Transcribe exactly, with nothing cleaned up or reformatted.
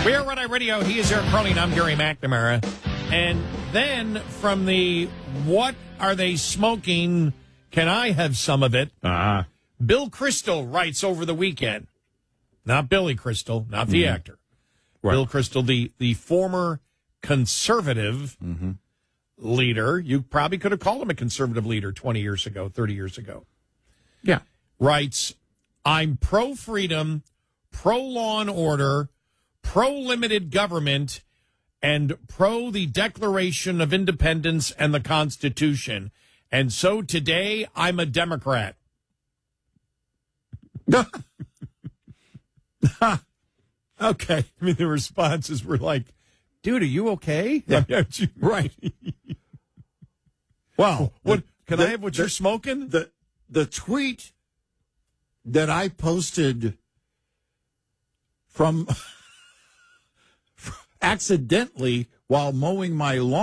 We are Red Eye Radio. He is Eric Carlin. I'm Gary McNamara. And then from the What Are They Smoking? Can I Have Some of It? Uh-huh. Bill Kristol writes over the weekend. Not Billy Crystal, not the mm-hmm. actor. Right. Bill Kristol, the, the former conservative mm-hmm. leader. You probably could have called him a conservative leader twenty years ago, thirty years ago. Yeah. Writes, I'm pro-freedom, pro-law and order, pro-limited government, and pro the Declaration of Independence and the Constitution. And so today, I'm a Democrat. Okay. I mean, the responses were like, dude, are you okay? Yeah. you, right. Well, what, can the, I have what the, you're smoking? The, the tweet that I posted from accidentally while mowing my lawn